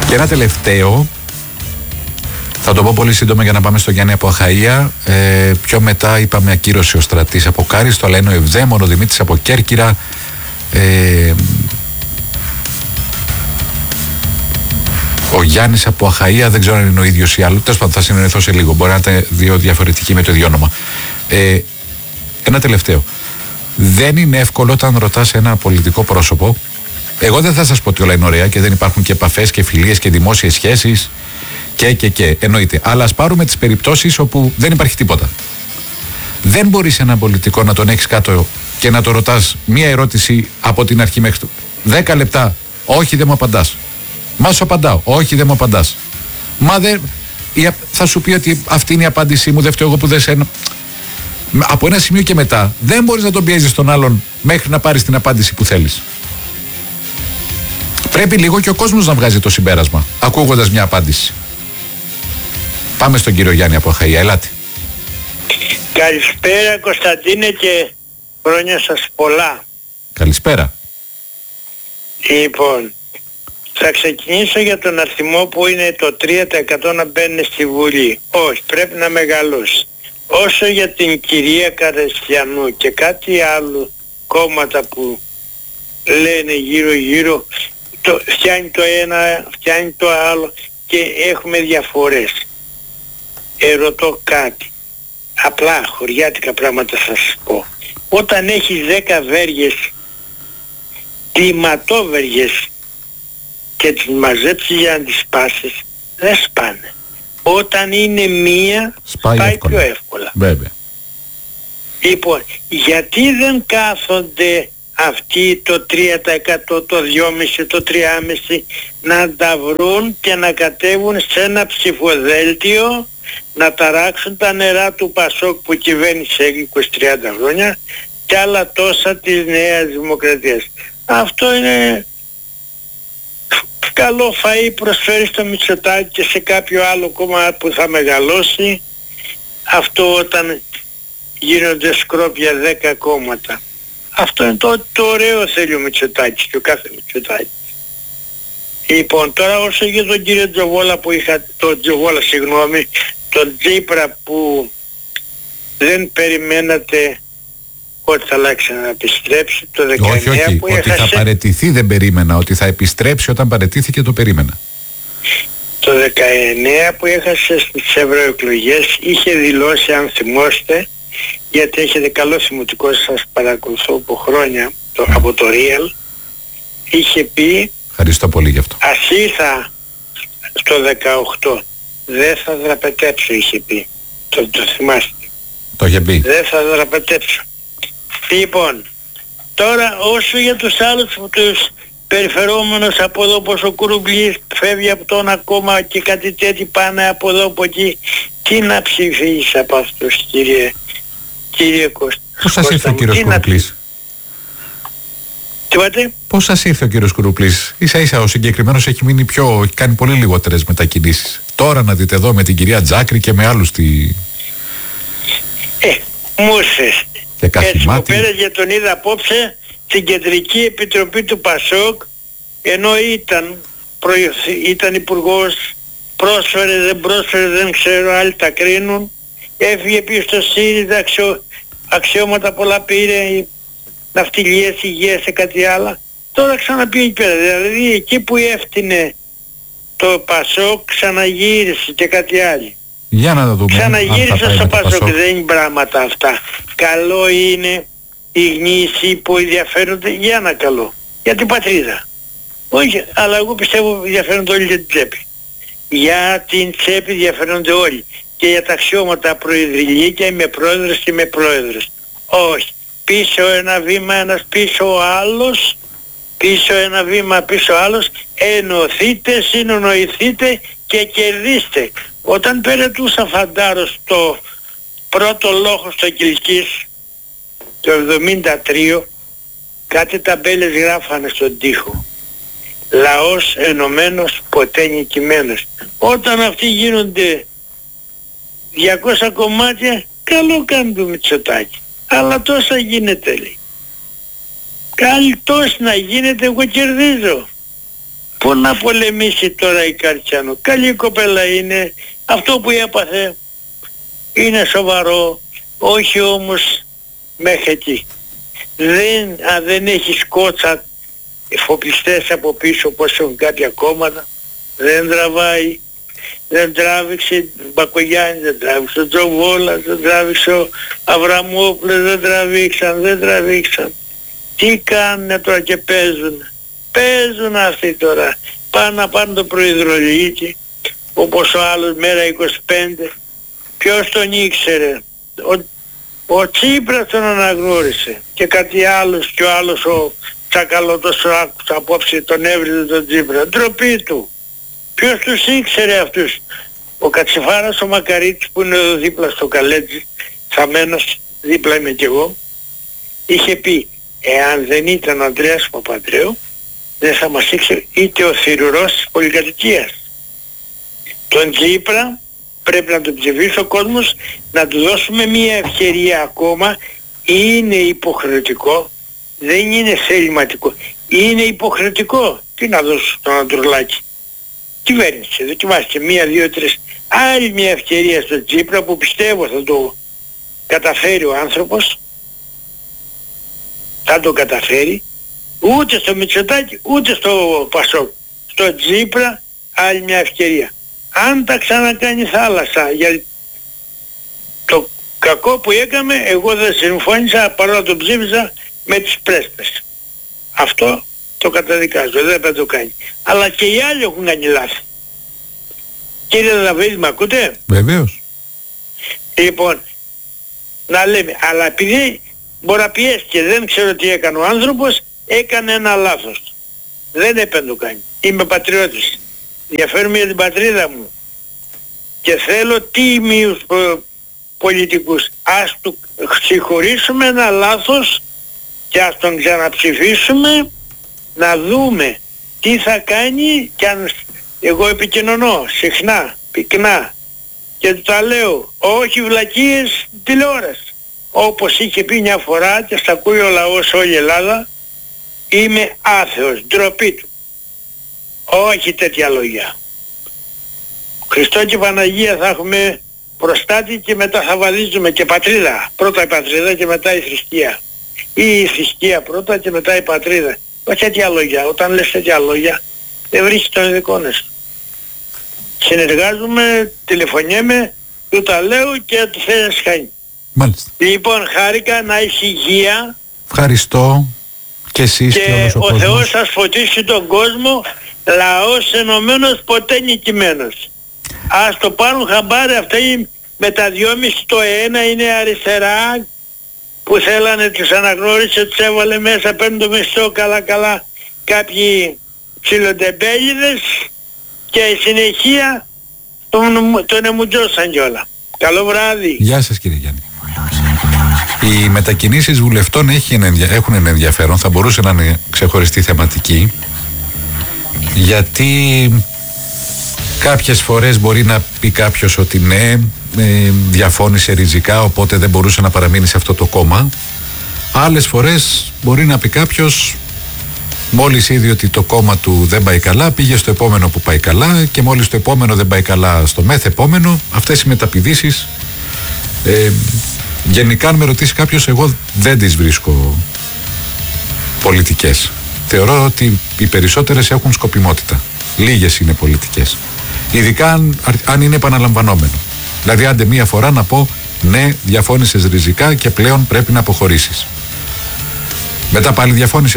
Και ένα τελευταίο, θα το πω πολύ σύντομα για να πάμε στο Γιάννη από Αχαΐα. Πιο μετά είπαμε ακύρωση ο Στρατής από Κάριστο, αλλά είναι ο Ευδαίμων, ο Δημήτρης από Κέρκυρα. Ο Γιάννης από Αχαΐα, δεν ξέρω αν είναι ο ίδιος ή άλλο. Τέλος πάντων, θα συνεννοηθώ σε λίγο. Μπορεί να είναι δύο διαφορετικοί με το ίδιο όνομα. Ένα τελευταίο. Δεν είναι εύκολο όταν ρωτάς ένα πολιτικό πρόσωπο. Εγώ δεν θα σας πω ότι όλα είναι ωραία και δεν υπάρχουν και επαφές και φιλίες και δημόσιες σχέσεις και εννοείται. Αλλά ας πάρουμε τις περιπτώσεις όπου δεν υπάρχει τίποτα. Δεν μπορείς έναν πολιτικό να τον έχεις κάτω και να το ρωτάς μία ερώτηση από την αρχή μέχρι το 10 λεπτά. Όχι, δεν μου απαντάς. Μα σου απαντάω. Όχι, δεν μου απαντάς. Μα δεν. Θα σου πει ότι αυτή είναι η απάντησή μου, δεν φταίω εγώ που δεν σε. Από ένα σημείο και μετά δεν μπορείς να τον πιέζεις τον άλλον μέχρι να πάρεις την απάντηση που θέλεις. Πρέπει λίγο και ο κόσμος να βγάζει το συμπέρασμα ακούγοντας μια απάντηση. Πάμε στον κύριο Γιάννη από Αχαΐα, ελάτε. Καλησπέρα Κωνσταντίνε και χρόνια σας πολλά. Καλησπέρα. Λοιπόν, θα ξεκινήσω για τον αριθμό που είναι το 3% να μπαίνει στη Βουλή. Όχι, πρέπει να μεγαλώσει. Όσο για την κυρία Καρεστιανού και κάτι άλλο κόμματα που λένε γύρω φτιάνει το ένα, φτιάνει το άλλο και έχουμε διαφορές. Ερωτώ κάτι. Απλά χωριάτικα πράγματα θα σας πω. Όταν έχεις 10 βέργες, κλιματόβεργες και τις μαζέψεις για να τις σπάσεις, δεν σπάνε. Όταν είναι μία, σπάει πιο εύκολα. Βέβαια. Λοιπόν, γιατί δεν κάθονται αυτοί το 3%, το 2,5%, το 3,5% να τα βρουν και να κατέβουν σε ένα ψηφοδέλτιο να ταράξουν τα νερά του Πασόκ που κυβέρνησε 20-30 χρόνια και άλλα τόσα της Νέας Δημοκρατίας. Αυτό είναι καλό φαΐ, προσφέρει στο Μητσοτάκη και σε κάποιο άλλο κόμμα που θα μεγαλώσει. Αυτό όταν γίνονται σκρόπια 10 κόμματα. Αυτό είναι το ωραίο θέλει ο Μητσοτάκης και ο κάθε Μητσοτάκης. Λοιπόν, τώρα όσο για τον κύριο Τζοβόλα που είχα, τον τον Τσίπρα που δεν περιμένατε ότι θα αλλάξει να επιστρέψει το 19 όχι, που ότι έχασε. Θα παραιτηθεί δεν περίμενα, ότι θα επιστρέψει όταν παραιτήθηκε το περίμενα. Το 19 που έχασε στις ευρωεκλογές είχε δηλώσει, αν θυμόστε, γιατί έχετε καλό θυμωτικό, σας παρακολουθώ από χρόνια από το Real, είχε πει, ευχαριστώ πολύ γι' αυτό, ας ήρθα στο 18 δεν θα δραπετέψω, είχε πει. Το θυμάστε. Το είχε πει. Δεν θα δραπετέψω. Λοιπόν, τώρα όσο για τους άλλους, τους περιφερόμενους από εδώ, όπως ο Κουρουμπλής φεύγει από το ένα κόμμα και κάτι τέτοιο πάνε από εδώ από εκεί, τι να ψηφίσεις από αυτούς, κύριε Κώστα? Πώς σας ήρθε ο κύριος Κουρουπλής? Τι είπατε? Πώς σας ήρθε ο κύριος Κουρουπλής? Ίσα ίσα ο συγκεκριμένος έχει κάνει πολύ λιγότερες μετακινήσεις. Τώρα να δείτε εδώ με την κυρία Τζάκρη και με άλλους μουσες. Έτσι μου πέρασε, τον είδα απόψε στην Κεντρική Επιτροπή του Πασόκ, ενώ ήταν υπουργός, πρόσφερε δεν ξέρω, άλλοι τα κρίνουν, έφυγε πίσω στο ΣΥΡΙΖΑ, αξιώματα πολλά πήρε, ναυτιλίες, υγείας και κάτι άλλα. Τώρα ξαναπήγε εκεί πέρα, δηλαδή εκεί που έφτιανε το Πασόκ ξαναγύρισε και κάτι άλλο. Για να το δούμε. Ξαναγύρισε στο Πασόκ, δεν είναι πράγματα αυτά. Καλό είναι οι γνήσιοι που ενδιαφέρονται για ένα καλό, για την πατρίδα. Όχι, αλλά εγώ πιστεύω ενδιαφέρονται όλοι για την τσέπη. Για την τσέπη ενδιαφέρονται όλοι. Και για τα αξιώματα προεδρυλίκια είμαι πρόεδρος και είμαι πρόεδρος. Όχι. Πίσω ένα βήμα ένας, πίσω ο άλλος, πίσω ένα βήμα, πίσω ο άλλος, ενωθείτε, συνονοηθείτε και κερδίστε. Όταν περαιτούσα Φαντάρος το πρώτο λόγο στο Κιλκής το 73, κάτι ταμπέλες γράφανε στον τοίχο. Λαός ενωμένος, ποτέ νικημένος. Όταν αυτοί γίνονται 200 κομμάτια, καλό κάνει το Μητσοτάκη. Αλλά τόσα γίνεται, λέει. Καλή τόσο να γίνεται, εγώ κερδίζω. Πού να πολεμήσει τώρα η Καριστιανού? Καλή κοπέλα είναι, αυτό που έπαθε είναι σοβαρό, όχι όμως μέχρι εκεί. Αν δεν έχει κότσα εφοπλιστές από πίσω όπως έχουν κάποια κόμματα, δεν τραβάει. Δεν τράβηξε Μπακογιάννη, δεν τράβηξε ο Τζοβόλας, δεν τράβηξε ο Αβραμόπουλος, δεν τραβήξαν. Τι κάνουνε τώρα και παίζουν αυτοί τώρα. Πάνε να πάνε το προεδρολίτη, όπως ο άλλος μέρα 25. Ποιος τον ήξερε? Ο Τσίπρας τον αναγνώρισε. Και κάτι άλλος, και ο άλλος ο Τσακαλώτος απόψε τον έβριζε τον Τσίπρα. Ντροπή του. Ποιος τους ήξερε αυτούς? Ο Κατσιφάρας ο Μακαρίτης που είναι εδώ δίπλα στο Καλέτζι, θαμένος, δίπλα είμαι κι εγώ, είχε πει εάν δεν ήταν ο Ανδρέας Παπανδρέου δεν θα μας ήξερε είτε ο θηρουρός της πολυκατοικίας. Τον Τσίπρα πρέπει να τον ψηφίσει ο κόσμος, να του δώσουμε μία ευκαιρία ακόμα. Είναι υποχρεωτικό, δεν είναι θεληματικό, είναι υποχρεωτικό. Τι να δώσω στον Αντρουλάκη? Κυβέρνηση, δοκιμάστε 1, 2, 3, άλλη μια ευκαιρία στον Τσίπρα που πιστεύω θα το καταφέρει ο άνθρωπος, θα το καταφέρει. Ούτε στο Μητσοτάκη ούτε στο Πασόκ, στο Τσίπρα άλλη μια ευκαιρία. Αν τα ξανακάνει θάλασσα, γιατί το κακό που έκαμε εγώ δεν συμφώνησα, παρόλα το ψήφισα με τις πρέσπες. Αυτό το καταδικάζω, δεν θα το κάνει. Αλλά και οι άλλοι έχουν κάνει λάθη. Κύριε Δαβίδη, μ' ακούτε? Βεβαίως. Λοιπόν, να λέμε, αλλά επειδή μπορεί να πιέσει και δεν ξέρω τι έκανε ο άνθρωπος, έκανε ένα λάθος. Δεν έπρεπε να το κάνει. Είμαι πατριώτης. Ενδιαφέρομαι για την πατρίδα μου. Και θέλω τίμιους πολιτικούς. Ας του συγχωρήσουμε ένα λάθος και ας τον ξαναψηφίσουμε, να δούμε τι θα κάνει. Και αν εγώ επικοινωνώ συχνά, πυκνά και του τα λέω, όχι βλακίες τηλεόραση, όπως είχε πει μια φορά και στα ακούει ο λαός όλη η Ελλάδα, είμαι άθεος, ντροπή του. Όχι τέτοια λόγια. Χριστό και Παναγία θα έχουμε προστάτη και μετά θα βαδίζουμε και πατρίδα. Πρώτα η πατρίδα και μετά η θρησκεία. Ή η θρησκεία πρώτα και μετά η πατρίδα. Όχι τέτοια λόγια. Όταν λες τέτοια λόγια δεν βρίσκεις τον ειδικόνες σου. Συνεργάζομαι, τηλεφωνιέμαι, του τα λέω και του θες χάνει. Μάλιστα. Λοιπόν, χάρηκα, να έχει υγεία. Ευχαριστώ και εσείς και όλος ο κόσμος. Θεός σας φωτίσει τον κόσμο, λαός ενωμένος ποτέ νικημένος. Ας το πάρουν χαμπάρι αυτοί με τα 2,5 το 1 είναι αριστερά που θέλανε, τους αναγνώρισε, τους έβαλε μέσα, παίρνουν το μισθό καλά κάποιοι ψιλοτεμπέλιδες και η συνεχεία τον εμουτζώσαν κιόλα. Καλό βράδυ. Γεια σας κύριε Γιάννη. Οι μετακινήσεις βουλευτών έχουν ένα ενδιαφέρον, θα μπορούσε να είναι ξεχωριστή θεματική, γιατί κάποιες φορές μπορεί να πει κάποιος ότι ναι, διαφώνησε ριζικά, οπότε δεν μπορούσε να παραμείνει σε αυτό το κόμμα. Άλλες φορές μπορεί να πει κάποιος, μόλις είδε ότι το κόμμα του δεν πάει καλά, πήγε στο επόμενο που πάει καλά, και μόλις το επόμενο δεν πάει καλά, στο μεθεπόμενο. Αυτές οι μεταπηδήσεις, γενικά αν με ρωτήσει κάποιος, εγώ δεν τις βρίσκω πολιτικές. Θεωρώ ότι οι περισσότερες έχουν σκοπιμότητα. Λίγες είναι πολιτικές. Ειδικά αν είναι επαναλαμβανόμενο. Δηλαδή άντε μία φορά να πω ναι, διαφώνησες ριζικά και πλέον πρέπει να αποχωρήσεις. Μετά πάλι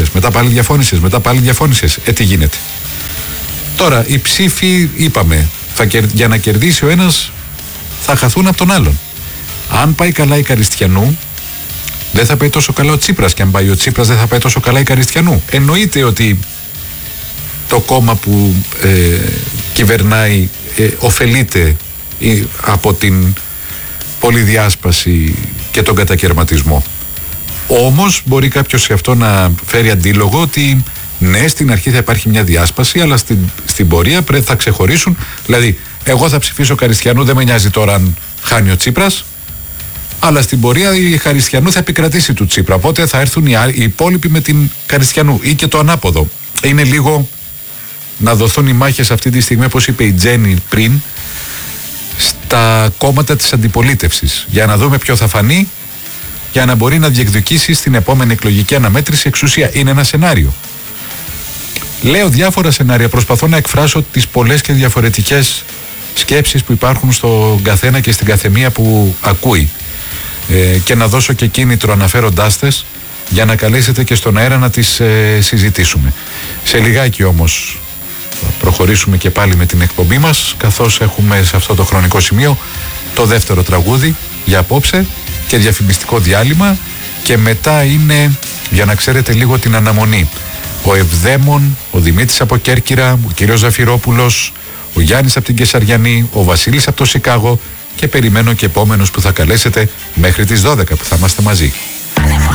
διαφώνησες, τι γίνεται? Τώρα οι ψήφοι, είπαμε, για να κερδίσει ο ένας θα χαθούν από τον άλλον. Αν πάει καλά η Καριστιανού, δεν θα πάει τόσο καλά ο Τσίπρας, και αν πάει ο Τσίπρας δεν θα πάει τόσο καλά η Καριστιανού. Εννοείται ότι το κόμμα που κυβερνάει ωφελείται από την πολυδιάσπαση και τον κατακαιρματισμό. Όμως μπορεί κάποιος σε αυτό να φέρει αντίλογο ότι ναι, στην αρχή θα υπάρχει μια διάσπαση, αλλά στην πορεία θα ξεχωρίσουν. Δηλαδή, εγώ θα ψηφίσω Καριστιανού, δεν με νοιάζει τώρα αν χάνει ο Τσίπρας, αλλά στην πορεία η Καριστιανού θα επικρατήσει του Τσίπρα. Οπότε θα έρθουν οι υπόλοιποι με την Καριστιανού, ή και το ανάποδο. Είναι λίγο να δοθούν οι μάχες αυτή τη στιγμή, όπως είπε η Τζέννη πριν, στα κόμματα της αντιπολίτευσης, για να δούμε ποιο θα φανεί, για να μπορεί να διεκδικήσει στην επόμενη εκλογική αναμέτρηση εξουσία. Είναι ένα σενάριο. Λέω διάφορα σενάρια, προσπαθώ να εκφράσω τις πολλές και διαφορετικές σκέψεις που υπάρχουν στον καθένα και στην καθεμία που ακούει, και να δώσω και κίνητρο αναφέροντάς τες για να καλέσετε και στον αέρα να τις συζητήσουμε. Σε λιγάκι όμως θα προχωρήσουμε και πάλι με την εκπομπή μας, καθώς έχουμε σε αυτό το χρονικό σημείο το δεύτερο τραγούδι για απόψε και διαφημιστικό διάλειμμα, και μετά είναι, για να ξέρετε λίγο την αναμονή, ο Ευδαίμων, ο Δημήτρης από Κέρκυρα, ο κύριος Ζαφυρόπουλος, ο Γιάννης από την Κεσαριανή, ο Βασίλης από το Σικάγο, και περιμένω και επόμενους που θα καλέσετε μέχρι τις 12 που θα είμαστε μαζί.